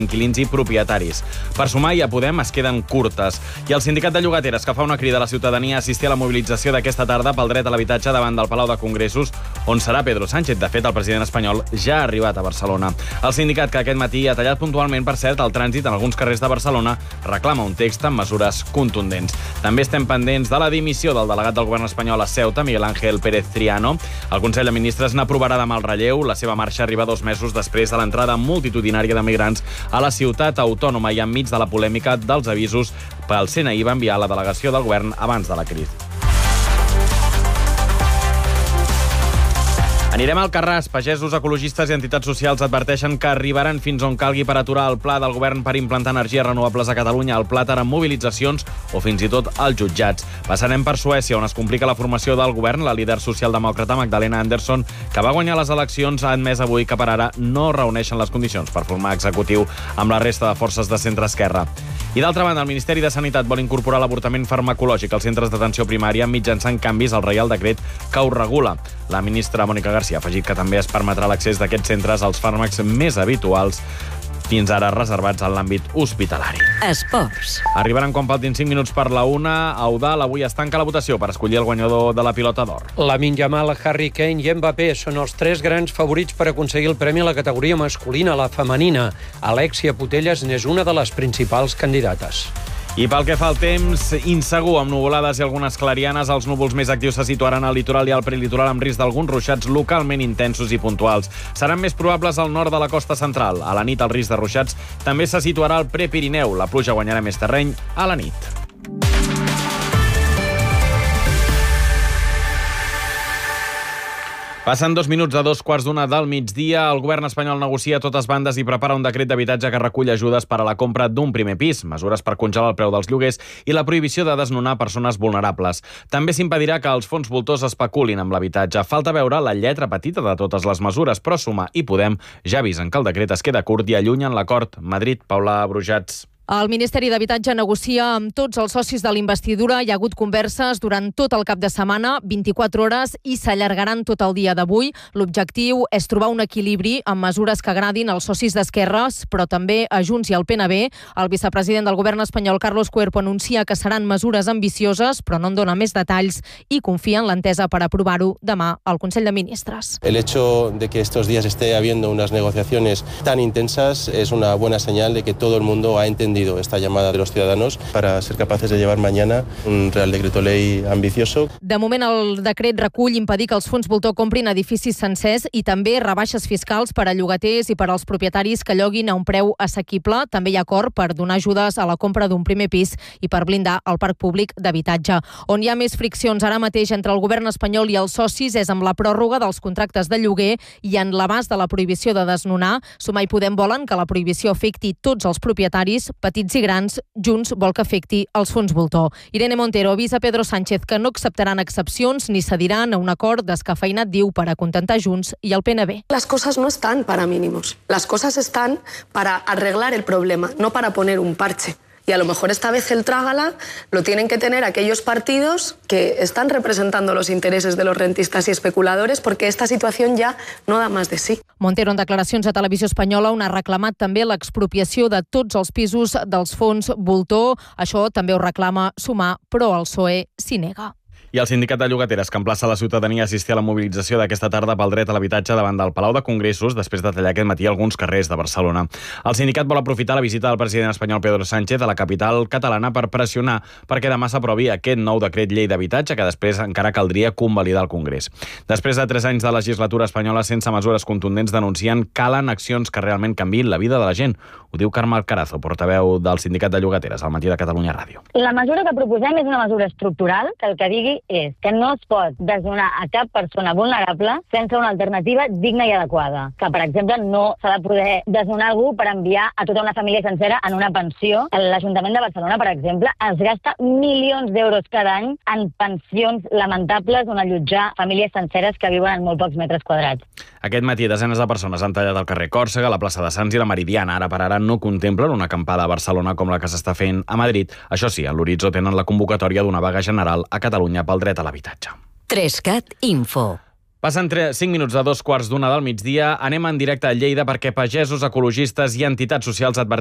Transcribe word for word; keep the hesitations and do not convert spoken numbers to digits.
inquilins i propietaris. Per sumar i a Podem es queden curtes. I el sindicat de llogateres, que fa una crida a la ciutadania a assistir a la mobilització d'aquesta tarda pel dret a l'habitatge davant del Palau de Congressos, on serà Pedro Sánchez. De fet, el president espanyol ja ha arribat a Barcelona. El sindicat, que aquest matí ha tallat puntualment, per cert, el trànsit en alguns carrers de Barcelona, reclama un text amb mesures contundents. També estem pendents de la dimissió del delegat del govern espanyol a Ceuta, Miguel Ángel Pérez Triano. El Consell de Ministres n'aprovarà demà el relleu. La seva marxa arriba dos mesos després de l'entrada multitudinària de migrants a la ciutat autònoma i enmig de la polèmica dels avisos pel C N I va enviar a la delegació del govern abans de la crisi. Anirem al Carràs. Pagesos, ecologistes i entitats socials adverteixen que arribaran fins on calgui per aturar el pla del govern per implantar energies renovables a Catalunya, el pla amb mobilitzacions o fins i tot als jutjats. Passarem per Suècia, on es complica la formació del govern. La líder socialdemòcrata Magdalena Andersson, que va guanyar les eleccions, ha admès avui que per ara no reuneixen les condicions per formar executiu amb la resta de forces de centre-esquerra. I d'altra banda, el Ministeri de Sanitat vol incorporar l'avortament farmacològic als centres d'atenció primària mitjançant canvis al Reial Decret que ho regula. La ministra Mònica García ha afegit que també es permetrà l'accés d'aquests centres als fàrmacs més habituals, fins ara reservats en l'àmbit hospitalari. Esports. Arribaran quan faltin cinc minuts per la una. A Eudald, avui es tanca la votació per escollir el guanyador de la pilota d'or. Lamine Yamal, Harry Kane i Mbappé són els tres grans favorits per aconseguir el premi a la categoria masculina, la femenina. Alexia Putellas n'és una de les principals candidates. I pel que fa al temps, insegur, amb nuvolades i algunes clarianes, els núvols més actius se situaran al litoral i al prelitoral amb risc d'alguns ruixats localment intensos i puntuals. Seran més probables al nord de la costa central. A la nit el risc de ruixats també se situarà al Prepirineu. La pluja guanyarà més terreny a la nit. Passen dos minuts a dos quarts d'una del migdia. El govern espanyol negocia a totes bandes i prepara un decret d'habitatge que recull ajudes per a la compra d'un primer pis, mesures per congelar el preu dels lloguers i la prohibició de desnonar persones vulnerables. També s'impedirà que els fons voltors especulin amb l'habitatge. Falta veure la lletra petita de totes les mesures, però Sumar i Podem ja avisen que el decret es queda curt i allunyen l'acord. Madrid, Paula Brujats. El Ministeri d'Habitatge negocia amb tots els socis de l'investidura. Hi ha hagut converses durant tot el cap de setmana, vint-i-quatre hores, i s'allargaran tot el dia d'avui. L'objectiu és trobar un equilibri amb mesures que agradin als socis d'esquerres, però també a Junts i al P N B. El vicepresident del govern espanyol, Carlos Cuerpo, anuncia que seran mesures ambicioses, però no en dona més detalls i confia en l'entesa per aprovar-ho demà al Consell de Ministres. El hecho de que estos días esté habiendo unas negociaciones tan intensas es una buena señal de que todo el mundo ha entendido esta llamada de los ciudadanos para ser capaces de llevar mañana un Real Decreto Ley ambicioso. De moment, el decret recull impedir que els fons voltor comprin edificis sencers i també rebaixes fiscals per a llogaters i per als propietaris que lloguin a un preu assequible. També hi ha acord per donar ajudes a la compra d'un primer pis i per blindar el parc públic d'habitatge. On hi ha més friccions ara mateix entre el govern espanyol i els socis és amb la pròrroga dels contractes de lloguer i en l'abast de la prohibició de desnonar. Sumar i Podem volen que la prohibició afecti tots els propietaris, petits i grans. Junts vol que afecti els fons voltor. Irene Montero avisa Pedro Sánchez que no acceptaran excepcions ni cediran a un acord descafeinat, diu, per acontentar Junts i el P N B. Las cosas no están para mínimos. Las cosas están para arreglar el problema, no para poner un parche. Y a lo mejor esta vez el trágala lo tienen que tener aquellos partidos que están representando los intereses de los rentistas y especuladores, porque esta situación ya no da más de sí. Montero, en declaracions a Televisió Espanyola, on ha reclamat també l'expropiació de tots els pisos dels fons voltor. Això també ho reclama Sumar, però el P S O E s'hi nega. I el sindicat de llogateres, que emplaça la ciutadania a assistir a la mobilització d'aquesta tarda pel dret a l'habitatge davant del Palau de Congressos, després de tallar aquest matí alguns carrers de Barcelona. El sindicat vol aprofitar la visita del president espanyol Pedro Sánchez a la capital catalana per pressionar perquè demà s'aprovi aquest nou decret llei d'habitatge que després encara caldria convalidar al Congrés. Després de tres anys de legislatura espanyola sense mesures contundents, denuncien calen accions que realment canviïn la vida de la gent. Ho diu Carme Alcarazo, portaveu del sindicat de llogateres al Matí de Catalunya Ràdio. La mesura que proposem és una mesura estructural que el que digui és que no es pot desnonar a cap persona vulnerable sense una alternativa digna i adequada. Que, per exemple, no s'ha de poder desnonar algú per enviar a tota una família sencera en una pensió. L'Ajuntament de Barcelona, per exemple, es gasta milions d'euros cada any en pensions lamentables on allotjar famílies senceres que viuen en molt pocs metres quadrats. Aquest matí, desenes de persones han tallat el carrer Còrsega, la plaça de Sants i la Meridiana. Ara per ara no contemplen una acampada a Barcelona com la que s'està fent a Madrid. Això sí, a l'horitzó tenen la convocatòria d'una vaga general a Catalunya pel dret a l'habitatge. tres cat Info. Passen cinc minuts de dos quarts d'una del migdia. Anem en directe a Lleida perquè pagesos, ecologistes i entitats socials adverteixen